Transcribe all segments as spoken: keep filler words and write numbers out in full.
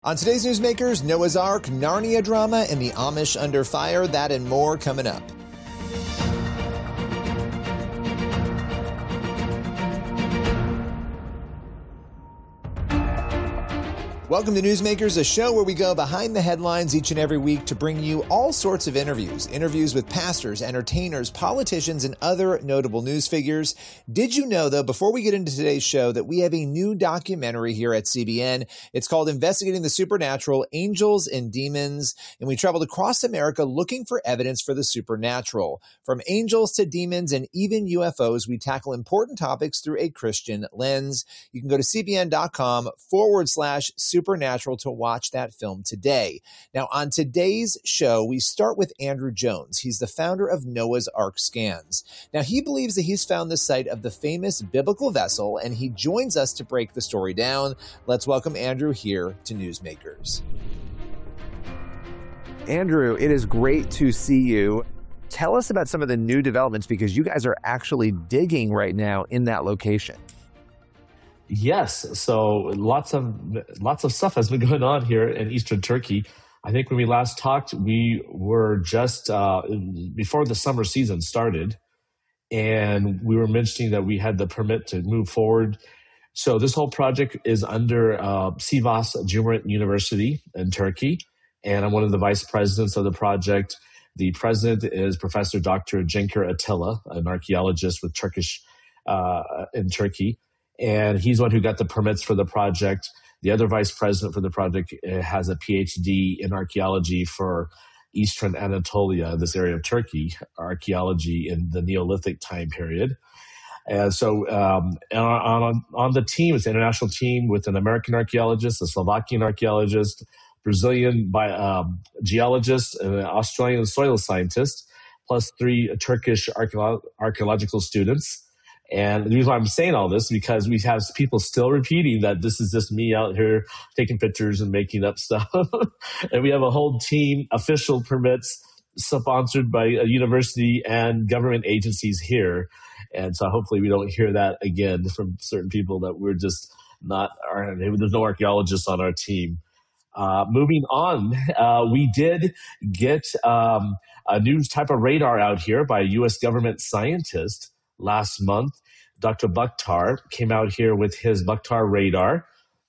On today's Newsmakers, Noah's Ark, Narnia drama, and the Amish under fire. That and more coming up. Welcome to Newsmakers, a show where we go behind the headlines each and every week to bring you all sorts of interviews. Interviews with pastors, entertainers, politicians, and other notable news figures. Did you know, though, before we get into today's show, that we have a new documentary here at C B N? It's called Investigating the Supernatural, Angels and Demons, and we traveled across America looking for evidence for the supernatural. From angels to demons and even U F Os, we tackle important topics through a Christian lens. You can go to cbn.com forward slash Supernatural to watch that film today. Now, on today's show, we start with Andrew Jones. He's the founder of Noah's Ark Scans. Now, he believes that he's found the site of the famous biblical vessel, and he joins us to break the story down. Let's welcome Andrew here to Newsmakers. Andrew, it is great to see you. Tell us about some of the new developments, because you guys are actually digging right now in that location. Yes, so lots of lots of stuff has been going on here in Eastern Turkey. I think when we last talked, we were just uh, before the summer season started, and we were mentioning that we had the permit to move forward. So this whole project is under uh, Sivas Cumhuriyet University in Turkey, and I'm one of the vice presidents of the project. The president is Professor Doctor Cenker Atilla, an archaeologist with Turkish uh, in Turkey. And he's the one who got the permits for the project. The other vice president for the project has a P H D in archaeology for Eastern Anatolia, this area of Turkey, archaeology in the Neolithic time period. And so um, on, on, on the team, it's an international team with an American archaeologist, a Slovakian archaeologist, Brazilian bi- um, geologist, and an Australian soil scientist, plus three Turkish archeolo- archaeological students. And the reason why I'm saying all this is because we have people still repeating that this is just me out here taking pictures and making up stuff. And we have a whole team, official permits, sponsored by a university and government agencies here. And so hopefully we don't hear that again from certain people that we're just not, there's no archaeologists on our team. Uh, moving on, uh, we did get um, a new type of radar out here by a U S government scientist. Last month, Doctor Bakhtar came out here with his Bakhtar radar,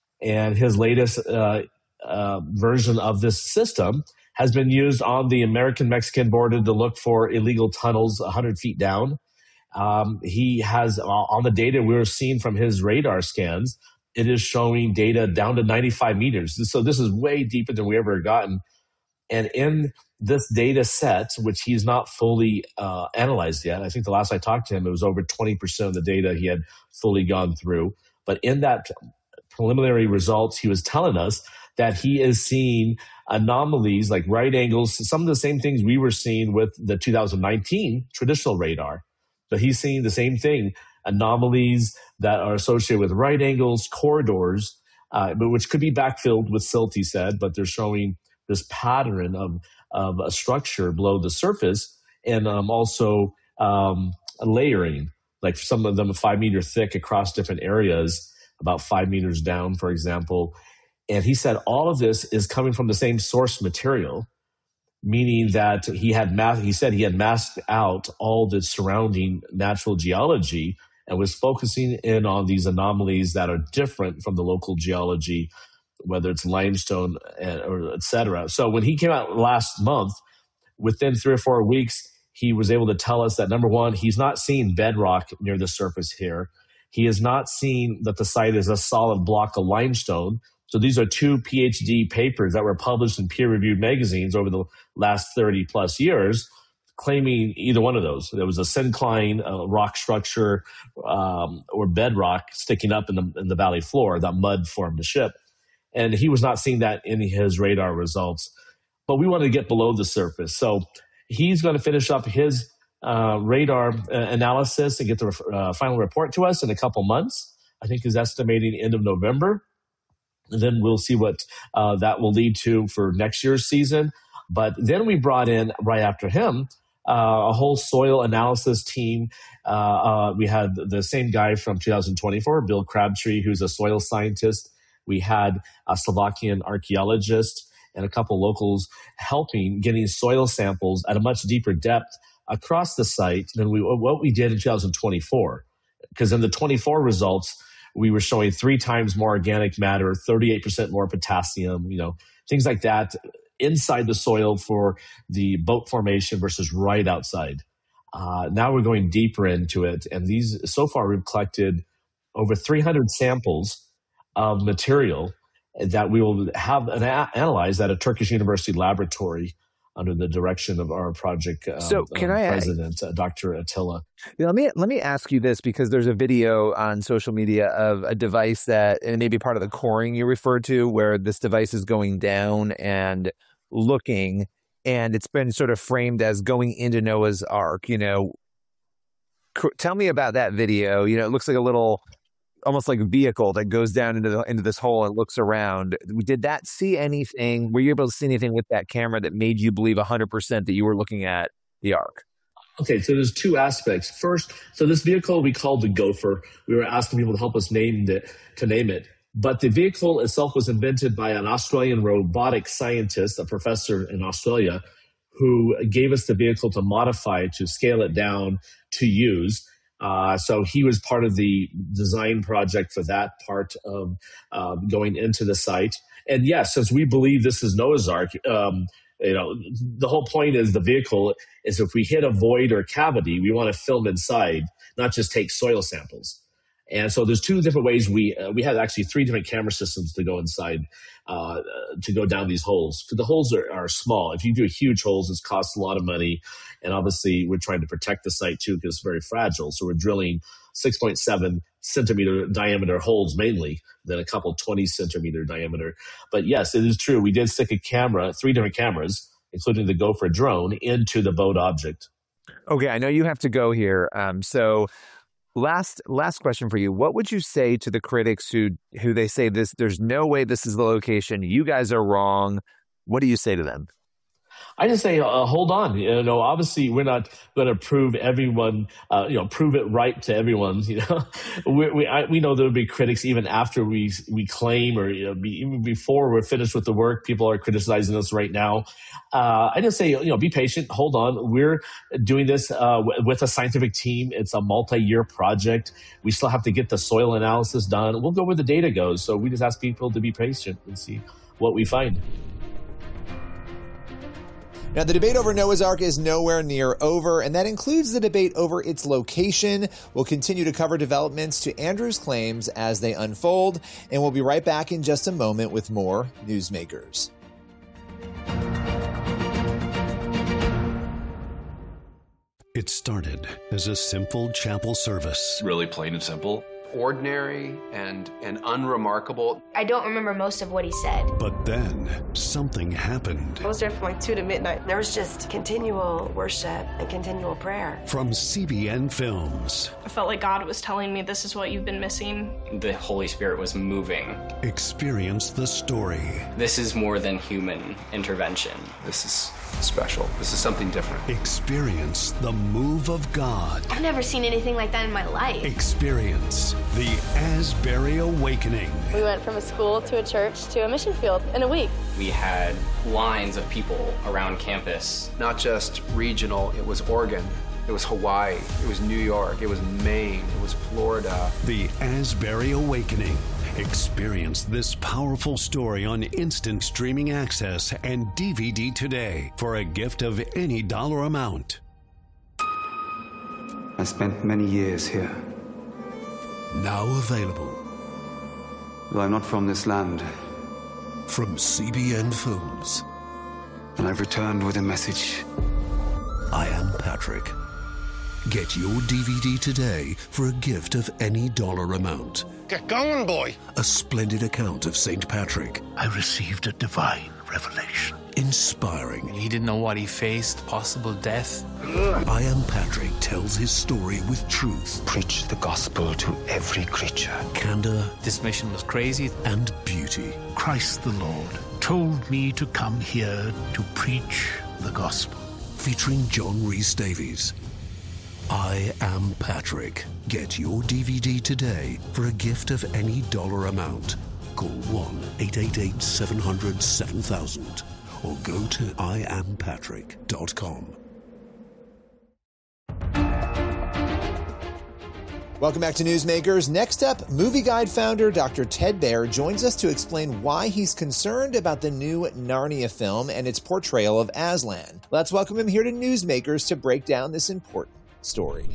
and his latest uh, uh, version of this system has been used on the American-Mexican border to look for illegal tunnels one hundred feet down. Um, he has, uh, on the data we were seeing from his radar scans, it is showing data down to ninety-five meters. So this is way deeper than we ever gotten. And in this data set, which he's not fully uh, analyzed yet, I think the last I talked to him, it was over twenty percent of the data he had fully gone through. But in that preliminary results, he was telling us that he is seeing anomalies like right angles, some of the same things we were seeing with the two thousand nineteen traditional radar. But he's seeing the same thing, anomalies that are associated with right angles, corridors, uh, but which could be backfilled with silt, he said, but they're showing this pattern of, of a structure below the surface, and um, also um, layering, like some of them five meter thick across different areas, about five meters down, for example. And he said all of this is coming from the same source material, meaning that he had math, he said he had masked out all the surrounding natural geology and was focusing in on these anomalies that are different from the local geology, whether it's limestone or et cetera. So when he came out last month, within three or four weeks, he was able to tell us that, number one, he's not seeing bedrock near the surface here. He is not seeing that the site is a solid block of limestone. So these are two P H D papers that were published in peer-reviewed magazines over the last thirty plus years, claiming either one of those. There was a syncline, a rock structure, um, or bedrock sticking up in the, in the valley floor. That mud formed the ship. And he was not seeing that in his radar results. But we wanted to get below the surface. So he's going to finish up his uh, radar uh, analysis and get the uh, final report to us in a couple months. I think he's estimating end of November. And then we'll see what uh, that will lead to for next year's season. But then we brought in, right after him, uh, a whole soil analysis team. Uh, uh, we had the same guy from two thousand twenty-four, Bill Crabtree, who's a soil scientist We had a Slovakian archaeologist and a couple locals helping getting soil samples at a much deeper depth across the site than we, what we did in two thousand twenty-four. Because in the twenty-four results, we were showing three times more organic matter, thirty-eight percent more potassium, you know, things like that inside the soil for the boat formation versus right outside. Uh, now we're going deeper into it. And these, so far, we've collected over three hundred samples of material that we will have an a- analyzed at a Turkish university laboratory under the direction of our project um, so can um, I, president, uh, Doctor Attila. Let me let me ask you this, because there's a video on social media of a device that, and it may be part of the coring you referred to, where this device is going down and looking, and it's been sort of framed as going into Noah's Ark. You know, C- tell me about that video. You know, it looks like a little, almost like a vehicle that goes down into the, into this hole and looks around. Did that see anything? Were you able to see anything with that camera that made you believe one hundred percent that you were looking at the Ark? Okay, so there's two aspects. First, so this vehicle we called the Gopher. We were asking people to help us name it, to name it. But the vehicle itself was invented by an Australian robotic scientist, a professor in Australia, who gave us the vehicle to modify, to scale it down, to use. Uh, so he was part of the design project for that part of um, going into the site. And yes, since we believe this is Noah's Ark, um, you know, the whole point is the vehicle is if we hit a void or cavity, we want to film inside, not just take soil samples. And so there's two different ways we uh, we had actually three different camera systems to go inside, uh, to go down these holes. Because the holes are, are small. If you do huge holes, it costs a lot of money. And obviously, we're trying to protect the site, too, because it's very fragile. So we're drilling six point seven centimeter diameter holes mainly, then a couple twenty centimeter diameter. But yes, it is true. We did stick a camera, three different cameras, including the Gopher drone, into the boat object. Okay, I know you have to go here. Um, so... Last last question for you. What would you say to the critics who who they say this, there's no way this is the location, you guys are wrong? What do you say to them? I just say, uh, hold on. You know, obviously, we're not going to prove everyone, uh, you know, prove it right to everyone. You know, we we, I, we know there'll be critics even after we we claim, or you know, be, even before we're finished with the work. People are criticizing us right now. Uh, I just say, you know, be patient. Hold on. We're doing this uh, w- with a scientific team. It's a multi-year project. We still have to get the soil analysis done. We'll go where the data goes. So we just ask people to be patient and see what we find. Now, the debate over Noah's Ark is nowhere near over, and that includes the debate over its location. We'll continue to cover developments to Andrew's claims as they unfold, and we'll be right back in just a moment with more Newsmakers. It started as a simple chapel service. Really plain and simple. Ordinary and, and unremarkable. I don't remember most of what he said. But then something happened. I was there from like two to midnight. There was just continual worship and continual prayer. From C B N Films. I felt like God was telling me this is what you've been missing. The Holy Spirit was moving. Experience the story. This is more than human intervention. This is special. This is something different. Experience the move of God. I've never seen anything like that in my life. Experience the Asbury Awakening. We went from a school to a church to a mission field in a week. We had lines of people around campus. Not just regional, it was Oregon. It was Hawaii. It was New York. It was Maine. It was Florida. The Asbury Awakening. Experience this powerful story on instant streaming access and D V D today for a gift of any dollar amount. I spent many years here. Now available. Though I'm not from this land. From C B N Films. And I've returned with a message. I am Patrick. Get your D V D today for a gift of any dollar amount. Get going, boy. A splendid account of Saint Patrick. I received a divine revelation. Inspiring. He didn't know what he faced, possible death. I Am Patrick tells his story with truth. Preach the gospel to every creature. Candor. This mission was crazy. And beauty. Christ the Lord told me to come here to preach the gospel. Featuring John Rhys Davies. I Am Patrick. Get your D V D today for a gift of any dollar amount. Call one eight eight eight, seven hundred, seven thousand or go to I am patrick dot com. Welcome back to Newsmakers. Next up, Movie Guide founder Doctor Ted Baehr joins us to explain why he's concerned about the new Narnia film and its portrayal of Aslan. Let's welcome him here to Newsmakers to break down this important story.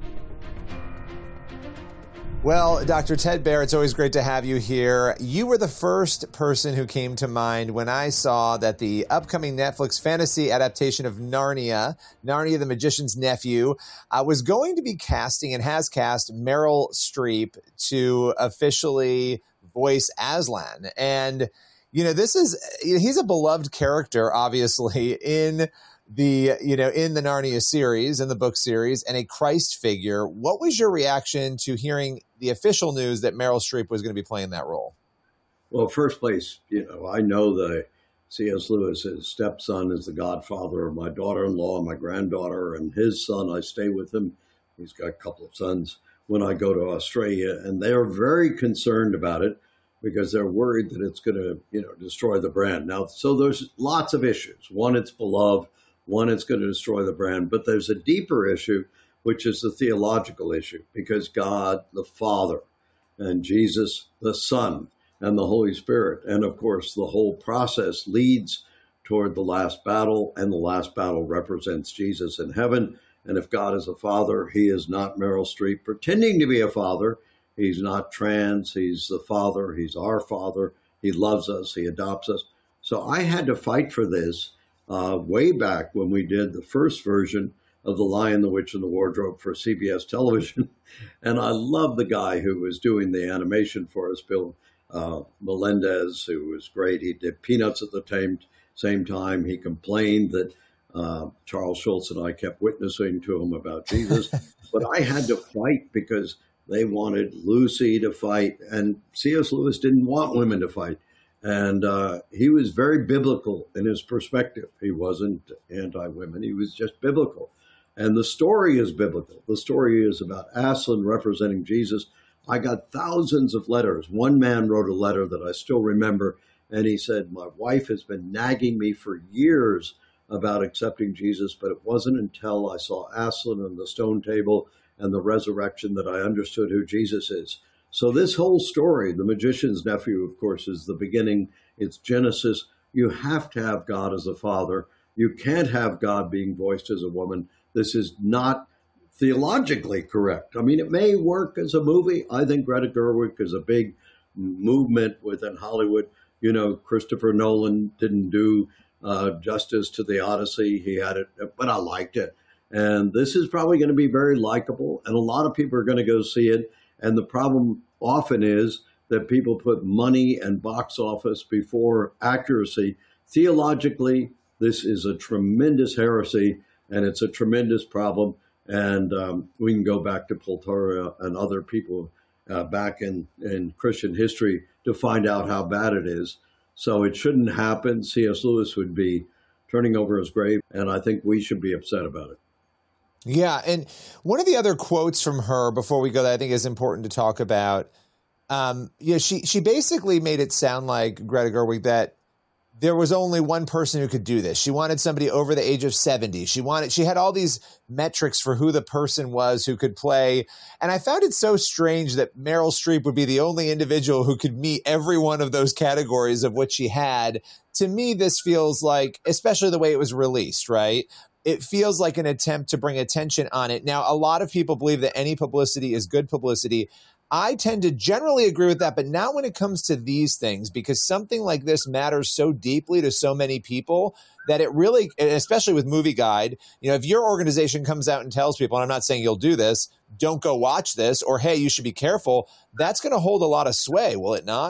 Well, Doctor Ted Baehr, it's always great to have you here. You were the first person who came to mind when I saw that the upcoming Netflix fantasy adaptation of Narnia, Narnia the Magician's Nephew, uh, was going to be casting and has cast Meryl Streep to officially voice Aslan. And, you know, this is, he's a beloved character, obviously, in the, you know, in the Narnia series, in the book series, and a Christ figure. What was your reaction to hearing the official news that Meryl Streep was going to be playing that role? Well, first place, you know, I know that C S. Lewis's stepson is the godfather of my daughter-in-law, my granddaughter, and his son. I stay with him. He's got a couple of sons when I go to Australia, and they are very concerned about it because they're worried that it's going to, you know, destroy the brand. Now, so there's lots of issues. One, it's beloved. One, it's going to destroy the brand. But there's a deeper issue, which is the theological issue, because God, the Father, and Jesus, the Son, and the Holy Spirit, and of course, the whole process leads toward the last battle, and the last battle represents Jesus in heaven. And if God is a father, he is not Meryl Streep pretending to be a father. He's not trans. He's the Father. He's our Father. He loves us. He adopts us. So I had to fight for this uh, way back when we did the first version of The Lion, the Witch, and the Wardrobe for C B S television. And I love the guy who was doing the animation for us, Bill uh, Melendez, who was great. He did Peanuts at the same, same time. He complained that uh, Charles Schultz and I kept witnessing to him about Jesus. But I had to fight because they wanted Lucy to fight, and C S. Lewis didn't want women to fight. And uh, he was very biblical in his perspective. He wasn't anti-women. He was just biblical. And the story is biblical. The story is about Aslan representing Jesus. I got thousands of letters. One man wrote a letter that I still remember, and he said, my wife has been nagging me for years about accepting Jesus, but it wasn't until I saw Aslan on the stone table and the resurrection that I understood who Jesus is. So this whole story, The Magician's Nephew, of course, is the beginning. It's Genesis. You have to have God as a father. You can't have God being voiced as a woman. This is not theologically correct. I mean, it may work as a movie. I think Greta Gerwig is a big movement within Hollywood. You know, Christopher Nolan didn't do uh, justice to the Odyssey. He had it, but I liked it. And this is probably going to be very likable, and a lot of people are going to go see it. And the problem often is that people put money and box office before accuracy. Theologically, this is a tremendous heresy, and it's a tremendous problem. And um, we can go back to Pultoria and other people uh, back in, in Christian history to find out how bad it is. So it shouldn't happen. C S. Lewis would be turning over his grave, and I think we should be upset about it. Yeah, and one of the other quotes from her before we go that I think is important to talk about, um, you know, she she basically made it sound like, Greta Gerwig, that there was only one person who could do this. She wanted somebody over the age of seventy. She wanted she had all these metrics for who the person was who could play. And I found it so strange that Meryl Streep would be the only individual who could meet every one of those categories of what she had. To me, this feels like, especially the way it was released, right? It feels like an attempt to bring attention on it. Now, a lot of people believe that any publicity is good publicity. I tend to generally agree with that, but not when it comes to these things, because something like this matters so deeply to so many people that it really, especially with Movie Guide, you know, if your organization comes out and tells people, and I'm not saying you'll do this, don't go watch this, or, hey, you should be careful, that's going to hold a lot of sway, will it not?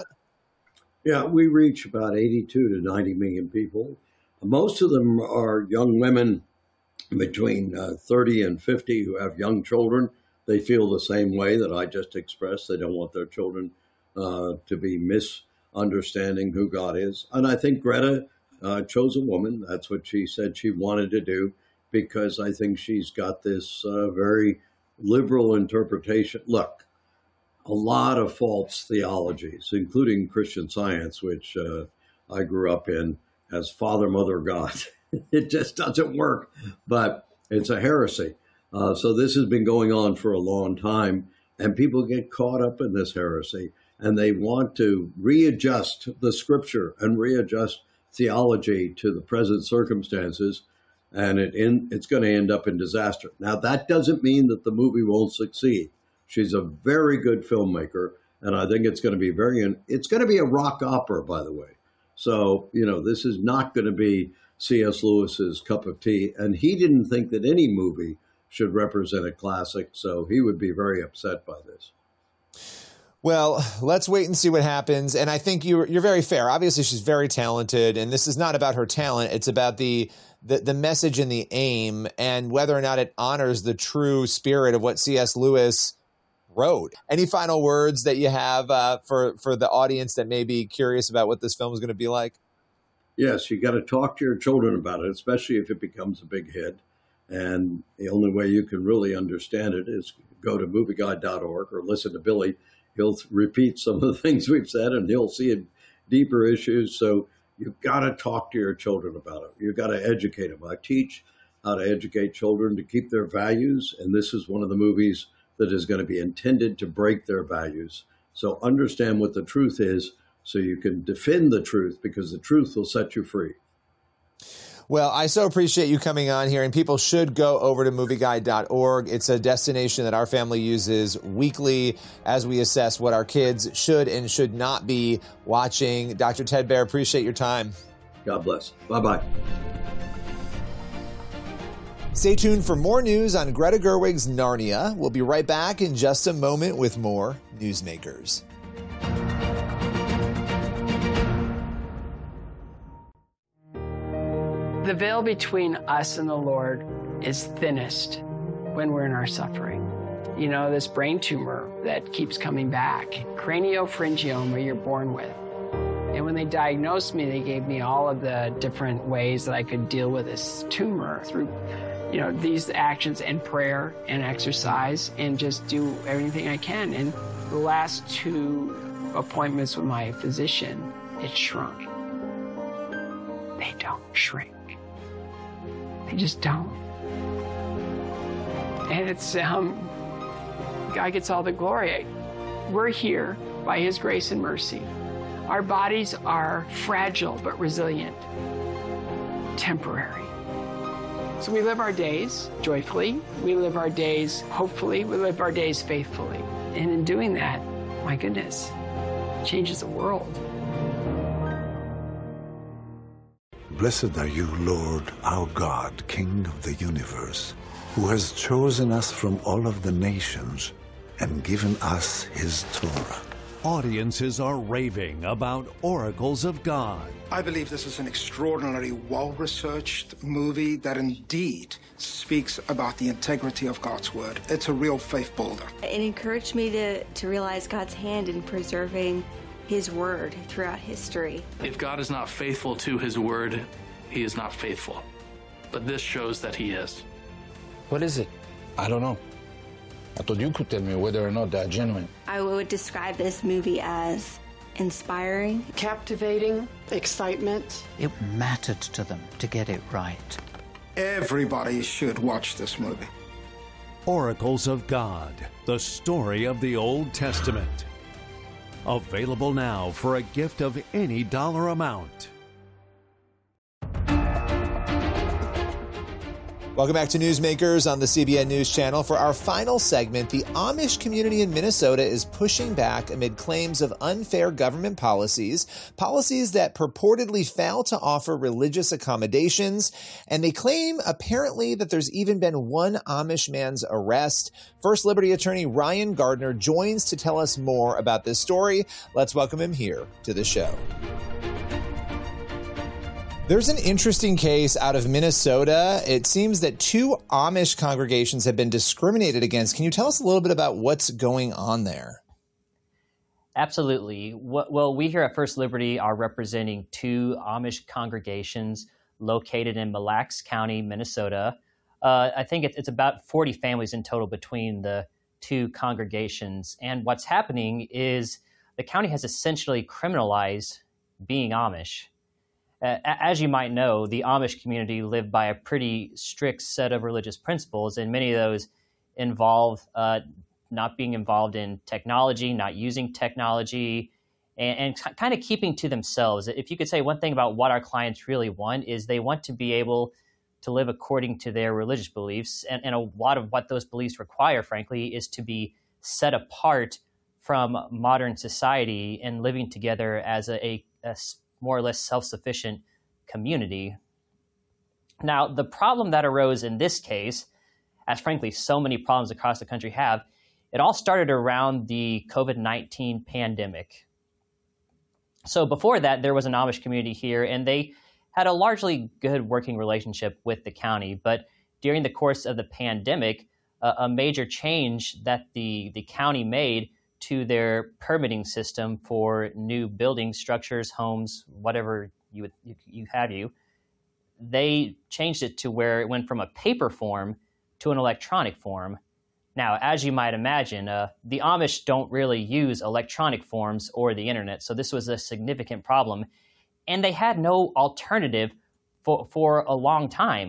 Yeah, we reach about eighty-two to ninety million people. Most of them are young women between uh, thirty and fifty who have young children. They feel the same way that I just expressed. They don't want their children uh, to be misunderstanding who God is. And I think Greta uh, chose a woman. That's what she said she wanted to do, because I think she's got this uh, very liberal interpretation. Look, a lot of false theologies, including Christian Science, which uh, I grew up in as Father, Mother, God. It just doesn't work, but it's a heresy. Uh, so this has been going on for a long time, and people get caught up in this heresy, and they want to readjust the scripture and readjust theology to the present circumstances, and it in, it's going to end up in disaster. Now, that doesn't mean that the movie won't succeed. She's a very good filmmaker, and I think it's going to be very, it's going to be a rock opera, by the way. So, you know, this is not going to be C S Lewis's cup of tea, and he didn't think that any movie should represent a classic, so he would be very upset by this. Well, let's wait and see what happens. And I think you're you're very fair. Obviously, she's very talented, and this is not about her talent. It's about the, the the message and the aim, and whether or not it honors the true spirit of what C S Lewis wrote. Any final words that you have uh, for for the audience that may be curious about what this film is going to be like? Yes, you got to talk to your children about it, especially if it becomes a big hit. And the only way you can really understand it is go to movie guide dot org or listen to Billy. He'll repeat some of the things we've said, and he'll see it, deeper issues. So you've got to talk to your children about it. You've got to educate them. I teach how to educate children to keep their values, and this is one of the movies that is going to be intended to break their values. So understand what the truth is so you can defend the truth, because the truth will set you free. Well, I so appreciate you coming on here, and people should go over to movie guide dot org. It's a destination that our family uses weekly as we assess what our kids should and should not be watching. Doctor Ted Baehr, appreciate your time. God bless. Bye-bye. Stay tuned for more news on Greta Gerwig's Narnia. We'll be right back in just a moment with more Newsmakers. The veil between us and the Lord is thinnest when we're in our suffering. You know, this brain tumor that keeps coming back, craniopharyngioma you're born with. And when they diagnosed me, they gave me all of the different ways that I could deal with this tumor through, you know, these actions and prayer and exercise and just do everything I can. And the last two appointments with my physician, it shrunk. They don't shrink. They just don't. And it's, um, God gets all the glory. We're here by His grace and mercy. Our bodies are fragile but resilient, temporary. So we live our days joyfully. We live our days hopefully. We live our days faithfully. And in doing that, my goodness, it changes the world. Blessed are you, Lord, our God, King of the universe, who has chosen us from all of the nations and given us his Torah. Audiences are raving about Oracles of God. I believe this is an extraordinarily well-researched movie that indeed speaks about the integrity of God's word. It's a real faith builder. It encouraged me to, to realize God's hand in preserving His word throughout history. If God is not faithful to His word, He is not faithful. But this shows that He is. What is it? I don't know. I thought you could tell me whether or not they're genuine. I would describe this movie as inspiring, captivating, excitement. It mattered to them to get it right. Everybody should watch this movie. Oracles of God, the story of the Old Testament. Available now for a gift of any dollar amount. Welcome back to Newsmakers on the C B N News Channel. For our final segment, the Amish community in Minnesota is pushing back amid claims of unfair government policies, policies that purportedly fail to offer religious accommodations, and they claim apparently that there's even been one Amish man's arrest. First Liberty attorney Ryan Gardner joins to tell us more about this story. Let's welcome him here to the show. There's an interesting case out of Minnesota. It seems that two Amish congregations have been discriminated against. Can you tell us a little bit about what's going on there? Absolutely. Well, we here at First Liberty are representing two Amish congregations located in Mille Lacs County, Minnesota. Uh, I think it's about forty families in total between the two congregations. And what's happening is the county has essentially criminalized being Amish. Uh, as you might know, the Amish community live by a pretty strict set of religious principles, and many of those involve uh, not being involved in technology, not using technology, and, and kind of keeping to themselves. If you could say one thing about what our clients really want is they want to be able to live according to their religious beliefs, and, and a lot of what those beliefs require, frankly, is to be set apart from modern society and living together as a, a, a more or less self-sufficient community. Now, the problem that arose in this case, as frankly so many problems across the country have, it all started around the COVID nineteen pandemic. So before that, there was an Amish community here, and they had a largely good working relationship with the county. But during the course of the pandemic, uh, a major change that the, the county made to their permitting system for new building structures, homes, whatever you would you, you have you, they changed it to where it went from a paper form to an electronic form. Now, as you might imagine, uh, the Amish don't really use electronic forms or the internet, so this was a significant problem, and they had no alternative for for a long time.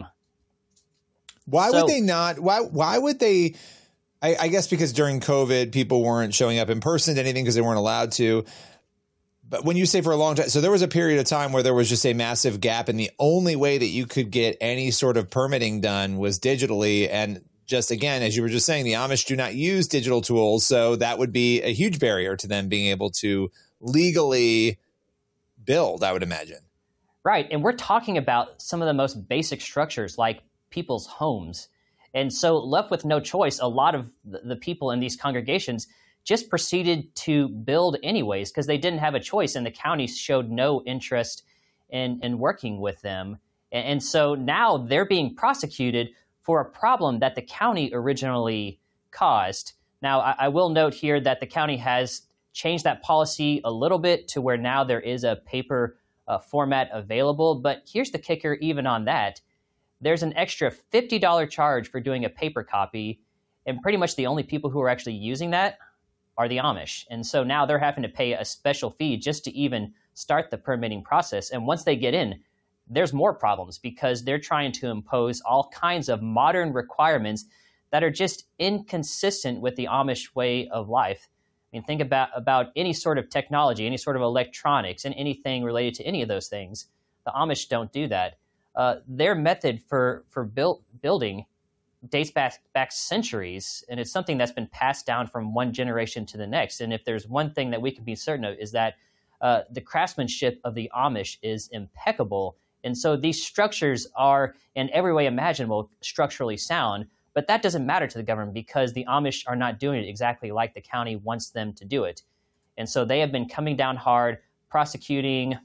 Why So- would they not? Why why would they? I, I guess because during COVID, people weren't showing up in person to anything because they weren't allowed to. But when you say for a long time, so there was a period of time where there was just a massive gap, and the only way that you could get any sort of permitting done was digitally. And just again, as you were just saying, the Amish do not use digital tools, so that would be a huge barrier to them being able to legally build, I would imagine. Right, and we're talking about some of the most basic structures like people's homes. And so left with no choice, a lot of the people in these congregations just proceeded to build anyways because they didn't have a choice, and the county showed no interest in, in working with them. And, and so now they're being prosecuted for a problem that the county originally caused. Now, I, I will note here that the county has changed that policy a little bit to where now there is a paper uh, format available. But here's the kicker even on that. There's an extra fifty dollars charge for doing a paper copy, and pretty much the only people who are actually using that are the Amish. And so now they're having to pay a special fee just to even start the permitting process. And once they get in, there's more problems because they're trying to impose all kinds of modern requirements that are just inconsistent with the Amish way of life. I mean, think about, about any sort of technology, any sort of electronics, and anything related to any of those things. The Amish don't do that. Uh, their method for, for build, building dates back, back centuries, and it's something that's been passed down from one generation to the next. And if there's one thing that we can be certain of is that uh, the craftsmanship of the Amish is impeccable. And so these structures are in every way imaginable structurally sound, but that doesn't matter to the government because the Amish are not doing it exactly like the county wants them to do it. And so they have been coming down hard, prosecuting,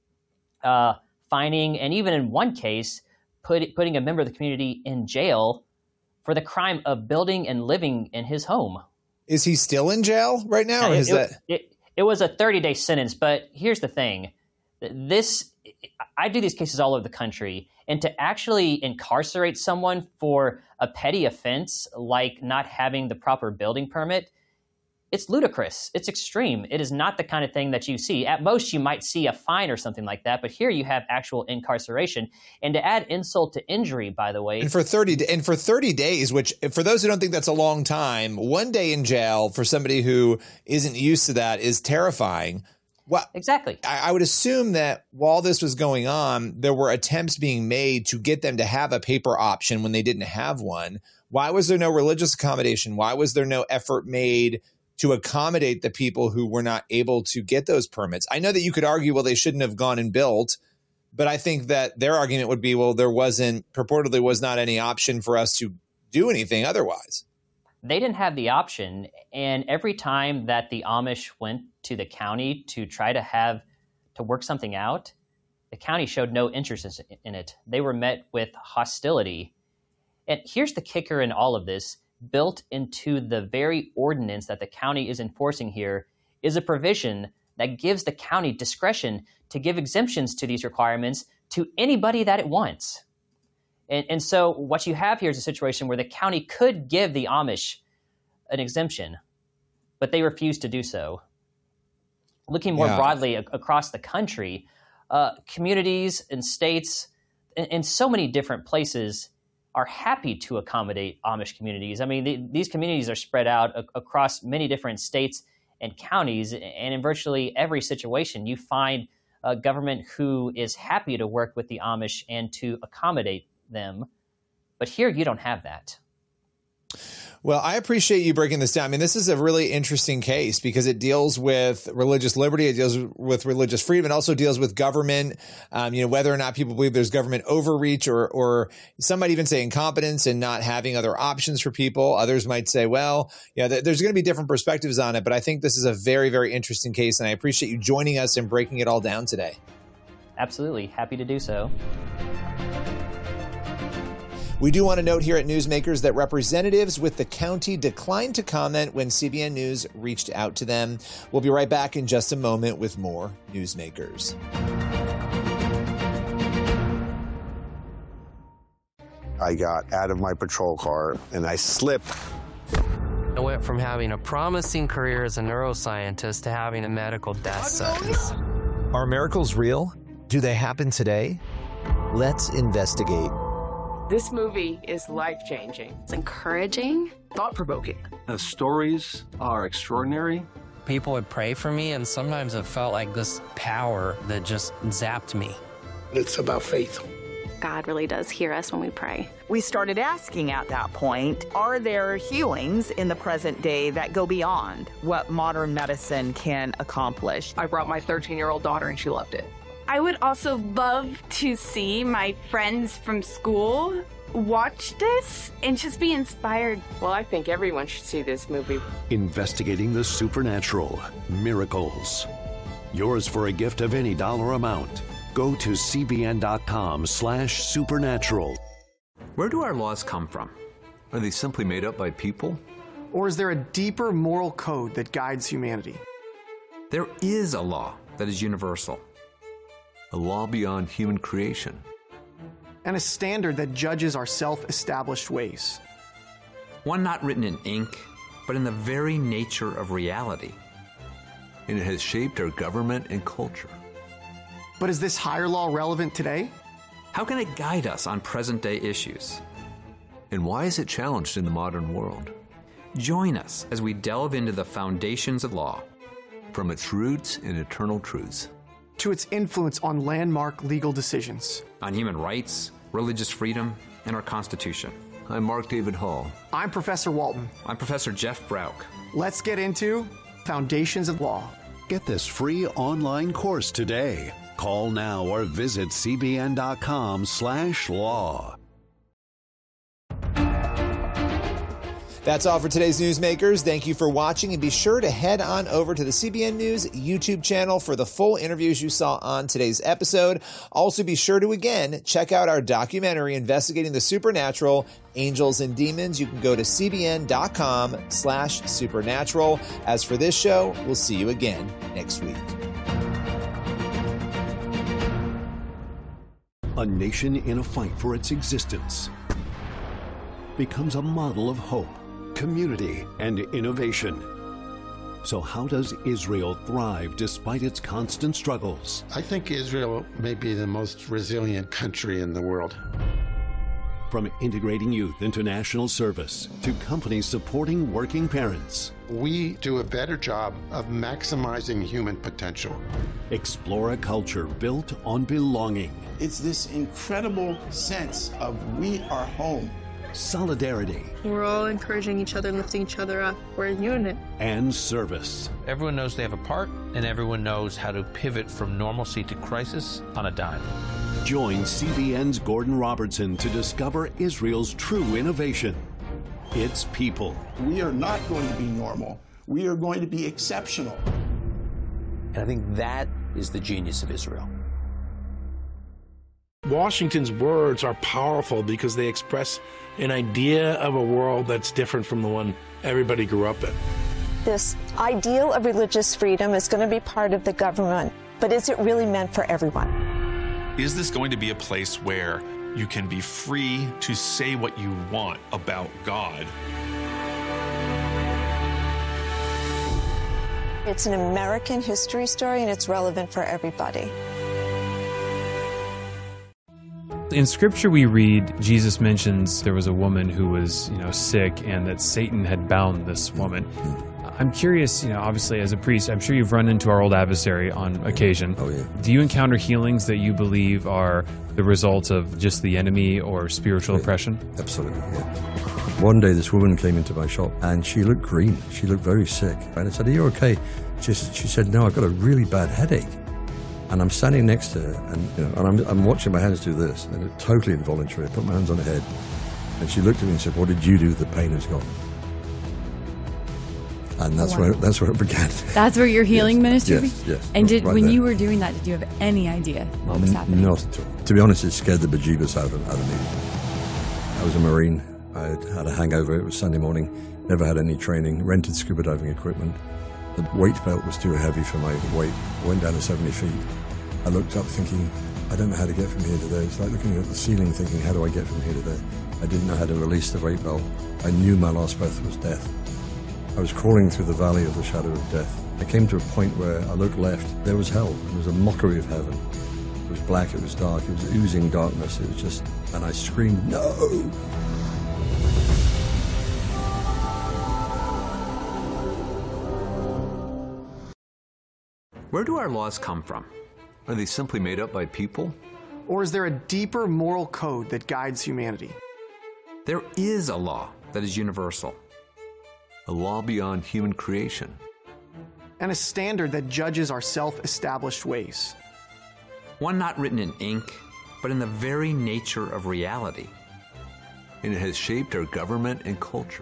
uh, fining, and even in one case, put, putting a member of the community in jail for the crime of building and living in his home. Is he still in jail right now? Or it, is it, that it, it was a thirty-day sentence, but here's the thing. This, I do these cases all over the country, and to actually incarcerate someone for a petty offense like not having the proper building permit, it's ludicrous. It's extreme. It is not the kind of thing that you see. At most, you might see a fine or something like that, but here you have actual incarceration. And to add insult to injury, by the way, and for thirty and for thirty days, which for those who don't think that's a long time, one day in jail for somebody who isn't used to that is terrifying. Well, exactly. I, I would assume that while this was going on, there were attempts being made to get them to have a paper option when they didn't have one. Why was there no religious accommodation? Why was there no effort made to accommodate the people who were not able to get those permits? I know that you could argue, well, they shouldn't have gone and built, but I think that their argument would be, well, there wasn't, purportedly was not any option for us to do anything otherwise. They didn't have the option, and every time that the Amish went to the county to try to have, to work something out, the county showed no interest in it. They were met with hostility. And here's the kicker in all of this. Built into the very ordinance that the county is enforcing here is a provision that gives the county discretion to give exemptions to these requirements to anybody that it wants. And, and so what you have here is a situation where the county could give the Amish an exemption, but they refuse to do so. Looking more Yeah. broadly a- across the country, uh, communities and states in, in so many different places are happy to accommodate Amish communities. I mean, the, these communities are spread out a- across many different states and counties, and in virtually every situation, you find a government who is happy to work with the Amish and to accommodate them. But here, you don't have that. Well, I appreciate you breaking this down. I mean, this is a really interesting case because it deals with religious liberty, it deals with religious freedom, it also deals with government, um, you know, whether or not people believe there's government overreach or, or some might even say incompetence and not having other options for people. Others might say, well, yeah, th- there's going to be different perspectives on it, but I think this is a very, very interesting case, and I appreciate you joining us and breaking it all down today. Absolutely. Happy to do so. We do want to note here at Newsmakers that representatives with the county declined to comment when C B N News reached out to them. We'll be right back in just a moment with more Newsmakers. I got out of my patrol car and I slipped. I went from having a promising career as a neuroscientist to having a medical death sentence. Are miracles real? Do they happen today? Let's investigate. This movie is life-changing. It's encouraging. Thought-provoking. The stories are extraordinary. People would pray for me, and sometimes it felt like this power that just zapped me. It's about faith. God really does hear us when we pray. We started asking at that point, are there healings in the present day that go beyond what modern medicine can accomplish? I brought my thirteen-year-old daughter, and she loved it. I would also love to see my friends from school watch this and just be inspired. Well, I think everyone should see this movie. Investigating the supernatural, miracles. Yours for a gift of any dollar amount. Go to cbn.com slash supernatural. Where do our laws come from? Are they simply made up by people? Or is there a deeper moral code that guides humanity? There is a law that is universal. A law beyond human creation. And a standard that judges our self-established ways. One not written in ink, but in the very nature of reality. And it has shaped our government and culture. But is this higher law relevant today? How can it guide us on present-day issues? And why is it challenged in the modern world? Join us as we delve into the foundations of law. From its roots and eternal truths. To its influence on landmark legal decisions. On human rights, religious freedom, and our Constitution. I'm Mark David Hall. I'm Professor Walton. I'm Professor Jeff Brauch. Let's get into Foundations of Law. Get this free online course today. Call now or visit cbn.com slash law. That's all for today's Newsmakers. Thank you for watching, and be sure to head on over to the C B N News YouTube channel for the full interviews you saw on today's episode. Also, be sure to, again, check out our documentary investigating the supernatural, Angels and Demons. You can go to cbn.com slash supernatural. As for this show, we'll see you again next week. A nation in a fight for its existence becomes a model of hope, community, and innovation. So how does Israel thrive despite its constant struggles? I think Israel may be the most resilient country in the world. From integrating youth into national service to companies supporting working parents. We do a better job of maximizing human potential. Explore a culture built on belonging. It's this incredible sense of we are home. Solidarity. We're all encouraging each other and lifting each other up. We're a unit. And service. Everyone knows they have a part, and everyone knows how to pivot from normalcy to crisis on a dime. Join C B N's Gordon Robertson to discover Israel's true innovation. Its people. We are not going to be normal. We are going to be exceptional. And I think that is the genius of Israel. Washington's words are powerful because they express an idea of a world that's different from the one everybody grew up in. This ideal of religious freedom is going to be part of the government, but is it really meant for everyone? Is this going to be a place where you can be free to say what you want about God? It's an American history story, and it's relevant for everybody. In Scripture we read, Jesus mentions there was a woman who was, you know, sick and that Satan had bound this woman. I'm curious, you know, obviously as a priest, I'm sure you've run into our old adversary on occasion. Oh, yeah. Do you encounter healings that you believe are the result of just the enemy or spiritual Yeah, oppression? Absolutely, yeah. One day this woman came into my shop and she looked green. She looked very sick. And I said, "Are you okay?" She, she said, "No, I've got a really bad headache." And I'm standing next to her, and, you know, and I'm, I'm watching my hands do this, and it's totally involuntary. I put my hands on her head, and she looked at me and said, "What did you do? The pain has gone." And that's Wow. where that's where it began. That's where your healing Yes, ministry yes, began? yes, And did right when there. you were doing that, did you have any idea what was N- happening? Not at all. To be honest, it scared the bejeebus out of, out of me. I was a Marine. I had had a hangover. It was Sunday morning. Never had any training. Rented scuba diving equipment. The weight belt was too heavy for my weight. Went down to seventy feet. I looked up thinking, I don't know how to get from here to there. It's like looking at the ceiling thinking, how do I get from here to there? I didn't know how to release the weight belt. I knew my last breath was death. I was crawling through the valley of the shadow of death. I came to a point where I looked left. There was hell. It was a mockery of heaven. It was black. It was dark. It was oozing darkness. It was just, and I screamed, "No!" Where do our laws come from? Are they simply made up by people? Or is there a deeper moral code that guides humanity? There is a law that is universal. A law beyond human creation. And a standard that judges our self-established ways. One not written in ink, but in the very nature of reality. And it has shaped our government and culture.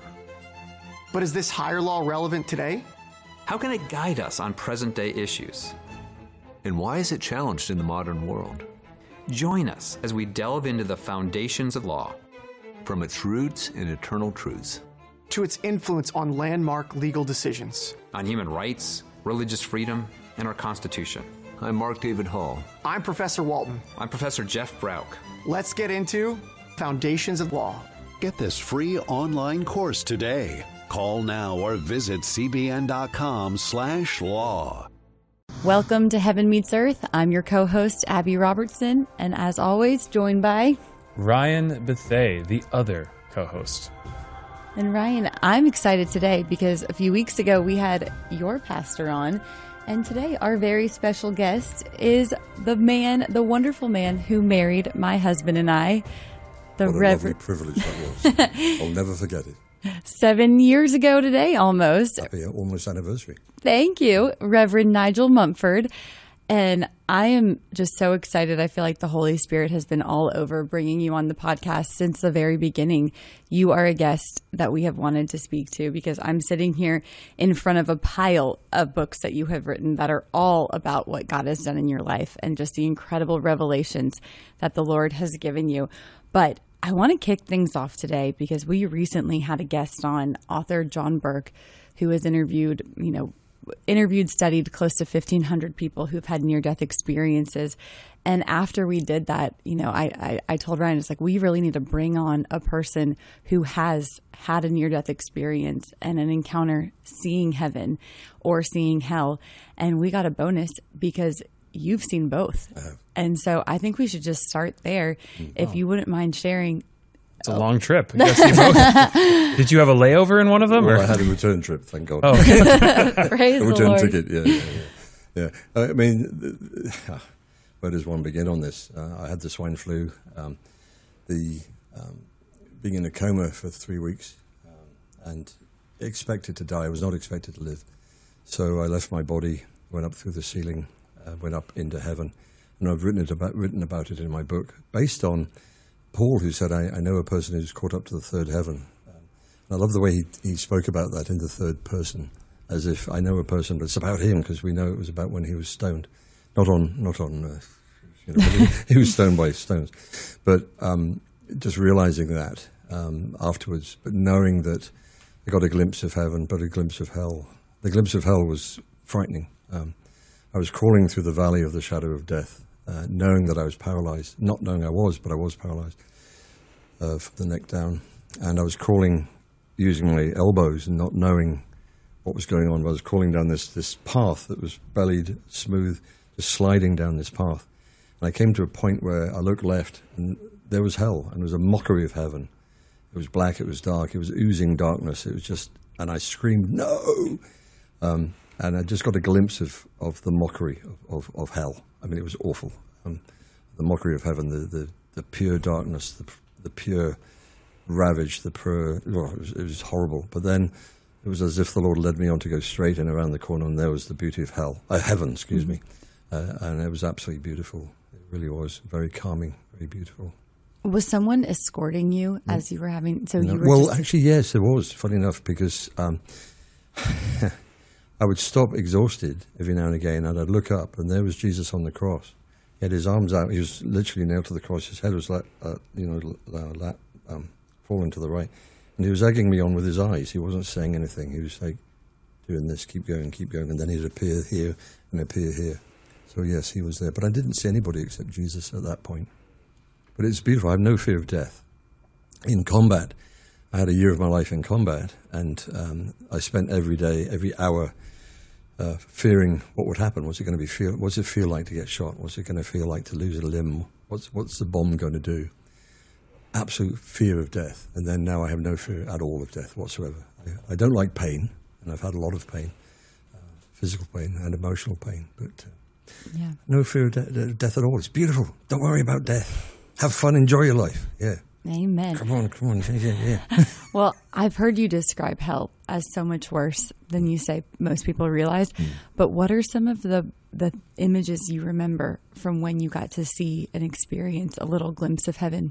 But is this higher law relevant today? How can it guide us on present-day issues? And why is it challenged in the modern world? Join us as we delve into the foundations of law. From its roots and eternal truths. To its influence on landmark legal decisions. On human rights, religious freedom, and our Constitution. I'm Mark David Hall. I'm Professor Walton. I'm Professor Jeff Brauch. Let's get into Foundations of Law. Get this free online course today. Call now or visit cbn.com slash law. Welcome to Heaven Meets Earth. I'm your co-host, Abby Robertson, and as always, joined by Ryan Bethay, the other co-host. And Ryan, I'm excited today because a few weeks ago we had your pastor on, and today our very special guest is the man, the wonderful man who married my husband and I, the what a Reverend. lovely privilege that was. I'll never forget it. Seven years ago today, almost. Happy almost anniversary. Thank you, Reverend Nigel Mumford. And I am just so excited. I feel like the Holy Spirit has been all over bringing you on the podcast since the very beginning. You are a guest that we have wanted to speak to because I'm sitting here in front of a pile of books that you have written that are all about what God has done in your life and just the incredible revelations that the Lord has given you. But I want to kick things off today because we recently had a guest on, author John Burke, who has interviewed, you know, interviewed, studied close to fifteen hundred people who've had near-death experiences. And after we did that, you know, I, I, I told Ryan, it's like, we really need to bring on a person who has had a near-death experience and an encounter seeing heaven or seeing hell. And we got a bonus because you've seen both. Uh, and so I think we should just start there. Oh. If you wouldn't mind sharing. It's a oh. long trip. You see both. Did you have a layover in one of them? Well, or? I had a return trip, thank God. Oh. Praise a the return Lord. ticket, yeah, yeah, yeah. yeah. I mean, where does one begin on this? Uh, I had the swine flu, um, the um, being in a coma for three weeks, um, and expected to die. I was not expected to live. So I left my body, went up through the ceiling, uh, went up into heaven, and I've written it about written about it in my book, based on Paul, who said, I, I know a person who's caught up to the third heaven. Um, and I love the way he, he spoke about that in the third person, as if I know a person, but it's about him, because we know it was about when he was stoned. Not on, not on earth. You know, he, he was stoned by stones. But um, just realizing that um, afterwards, but knowing that I got a glimpse of heaven, but a glimpse of hell. The glimpse of hell was frightening. Um, I was crawling through the valley of the shadow of death, uh, knowing that I was paralyzed, not knowing I was, but I was paralyzed uh, from the neck down. And I was crawling using my elbows and not knowing what was going on. I was crawling down this, this path that was bellied, smooth, just sliding down this path. And I came to a point where I looked left, and there was hell, and it was a mockery of heaven. It was black, it was dark, it was oozing darkness. It was just, and I screamed, no! Um, and I just got a glimpse of, of the mockery of, of, of hell. I mean, it was awful. Um, the mockery of heaven, the, the, the pure darkness, the, the pure ravage, the pure, well, it was, it was horrible. But then it was as if the Lord led me on to go straight in around the corner, and there was the beauty of hell, uh, heaven, excuse me. Uh, and it was absolutely beautiful. It really was very calming, very beautiful. Was someone escorting you as you were having? So no. you were well, just... actually, yes, there was. Funny enough, because um, I would stop exhausted every now and again, and I'd look up, and there was Jesus on the cross. He had his arms out. He was literally nailed to the cross. His head was like, uh, you know, uh, um, fallen to the right, and he was egging me on with his eyes. He wasn't saying anything. He was like doing this, keep going, keep going, and then he'd appear here and appear here. So yes, he was there, but I didn't see anybody except Jesus at that point. But it's beautiful. I have no fear of death. In combat, I had a year of my life in combat, and um, I spent every day, every hour, uh, fearing what would happen. What's it going to be feel? What's it feel like to get shot? What's it going to feel like to lose a limb? What's what's the bomb going to do? Absolute fear of death. And then now I have no fear at all of death whatsoever. I, I don't like pain, and I've had a lot of pain, uh, physical pain and emotional pain, but uh, yeah. no fear of de- death at all. It's beautiful. Don't worry about death. Have fun, enjoy your life. Yeah. Amen. Come on, come on. Yeah, yeah. Well, I've heard you describe hell as so much worse than you say most people realize. Mm. But what are some of the, the images you remember from when you got to see and experience a little glimpse of heaven?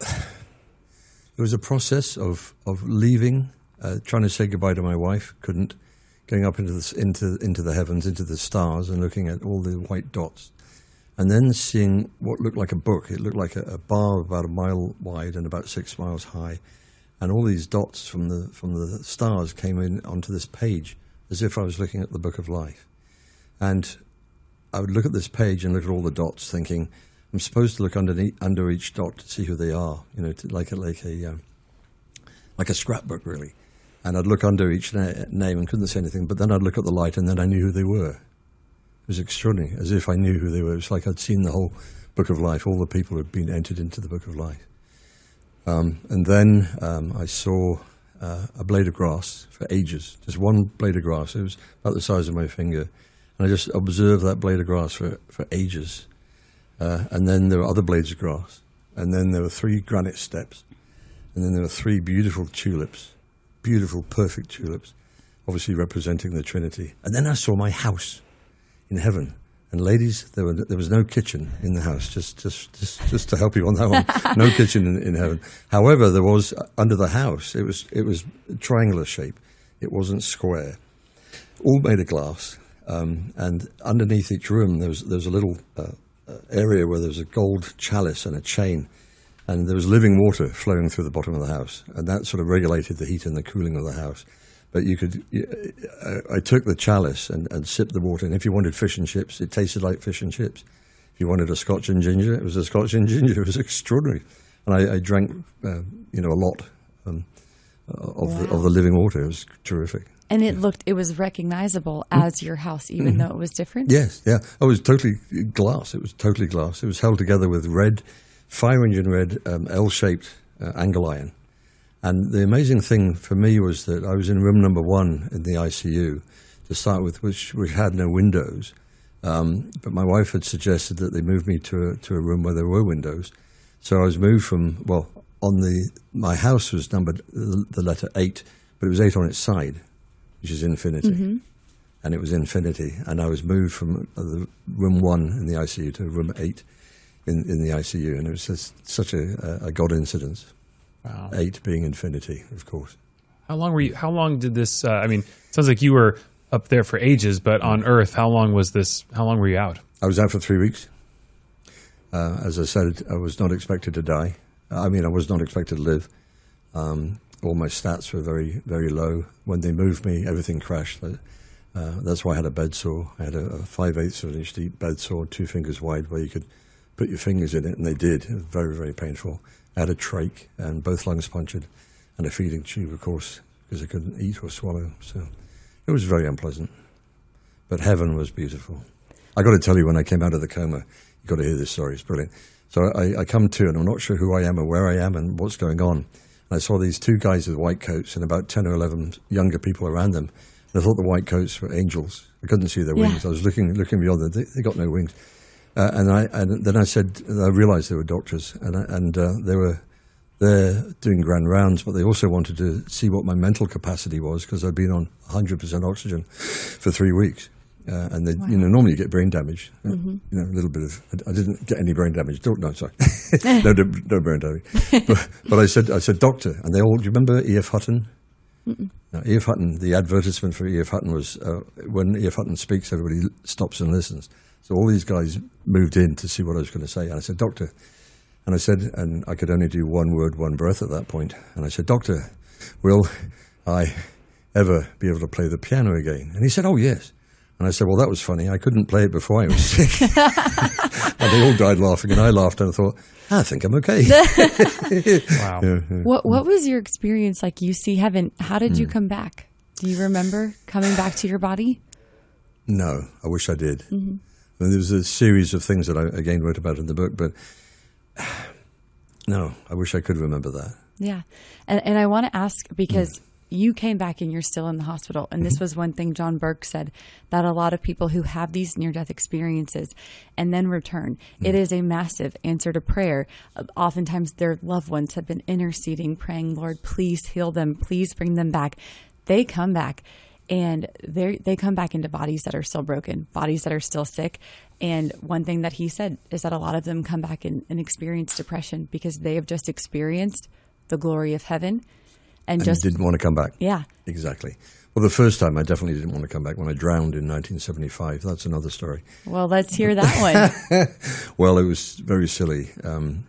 It was a process of, of leaving, uh, trying to say goodbye to my wife, couldn't, going up into the, into, into the heavens, into the stars, and looking at all the white dots. And then seeing what looked like a book. It looked like a, a bar about a mile wide and about six miles high. And all these dots from the from the stars came in onto this page, as if I was looking at the book of life. And I would look at this page and look at all the dots, thinking, I'm supposed to look underneath, under each dot to see who they are, you know, to, like a, like a, um, like a scrapbook, really. And I'd look under each na- name and couldn't see anything, but then I'd look at the light and then I knew who they were. It was extraordinary, as if I knew who they were. It was like I'd seen the whole book of life. All the people had been entered into the book of life. Um, and then um, I saw uh, a blade of grass for ages, just one blade of grass. It was about the size of my finger. And I just observed that blade of grass for, for ages. Uh, and then there were other blades of grass. And then there were three granite steps. And then there were three beautiful tulips, beautiful, perfect tulips, obviously representing the Trinity. And then I saw my house in heaven. And ladies, there, were, there was no kitchen in the house, just just, just, just to help you on that one. No kitchen in, in heaven. However, there was, uh, under the house, it was it was triangular shape. It wasn't square. All made of glass. Um, and underneath each room, there was, there was a little uh, uh, area where there was a gold chalice and a chain. And there was living water flowing through the bottom of the house. And that sort of regulated the heat and the cooling of the house. But you could, I took the chalice and, and sipped the water, and if you wanted fish and chips, it tasted like fish and chips. If you wanted a Scotch and ginger, it was a Scotch and ginger. It was extraordinary. And I, I drank, uh, you know, a lot um, of, wow. the, of the living water. It was terrific. And it looked, it was recognizable as your house, even mm-hmm. though it was different? Yes, yeah. Oh, it was totally glass. It was totally glass. It was held together with red, fire engine red, um, L-shaped uh, angle iron. And the amazing thing for me was that I was in room number one in the I C U to start with, which, which had no windows. Um, but my wife had suggested that they move me to a, to a room where there were windows. So I was moved from, well, on the, my house was numbered the, the letter eight, but it was eight on its side, which is infinity. Mm-hmm. And it was infinity. And I was moved from uh, the room one in the I C U to room eight in, in the I C U. And it was just such a, a God incidence. Wow. Eight being infinity, of course. How long were you? How long did this? Uh, I mean, it sounds like you were up there for ages, but on Earth, how long was this? How long were you out? I was out for three weeks. Uh, as I said, I was not expected to die. I mean, I was not expected to live. Um, all my stats were very, very low. When they moved me, everything crashed. Uh, that's why I had a bed sore. I had a, a five-eighths of an inch deep bed sore, two fingers wide, where you could put your fingers in it, and they did. It was very, very painful. I had a trach and both lungs punctured, and a feeding tube, of course, because I couldn't eat or swallow. So It was very unpleasant. But heaven was beautiful. I got to tell you, when I came out of the coma, you've got to hear this story, it's brilliant. So I, I come to, and I'm not sure who I am or where I am and what's going on. And I saw these two guys with white coats and about ten or eleven younger people around them. And I thought the white coats were angels. I couldn't see their wings. Yeah. I was looking looking beyond them. They, they got no wings. Uh, and I and then I said, I realized they were doctors, and I, and uh, they were there doing grand rounds, but they also wanted to see what my mental capacity was, because I'd been on one hundred percent oxygen for three weeks. Uh, and they, wow. you know, normally you get brain damage. Mm-hmm. You know, a little bit of. I, I didn't get any brain damage. Don't, no, sorry, no, no, no brain damage. But, but I said, I said, doctor, and they all. Do you remember E F Hutton? Now, E F Hutton. The advertisement for E F Hutton was uh, when E F Hutton speaks, everybody stops and listens. So all these guys moved in to see what I was going to say, and I said, doctor, and I said, and I could only do one word, one breath at that point, and I said, doctor, will I ever be able to play the piano again? And he said, oh yes. And I said, well, that was funny. I couldn't play it before I was sick. And they all died laughing, and I laughed, and I thought, I think I'm okay. Wow. Yeah, yeah. What What was your experience like? You see heaven. How did mm. you come back? Do you remember coming back to your body? No, I wish I did. Mm-hmm. And there was a series of things that I, again, wrote about in the book, but no, I wish I could remember that. Yeah. And, and I want to ask, because mm. you came back and you're still in the hospital. And this was one thing John Burke said, that a lot of people who have these near-death experiences and then return, mm. it is a massive answer to prayer. Oftentimes their loved ones have been interceding, praying, Lord, please heal them. Please bring them back. They come back. And they they come back into bodies that are still broken, bodies that are still sick. And one thing that he said is that a lot of them come back and, and experience depression because they have just experienced the glory of heaven. And, and just didn't want to come back. Yeah. Exactly. Well, the first time I definitely didn't want to come back, when I drowned in nineteen seventy-five. That's another story. Well, let's hear that one. Well, it was very silly. Um,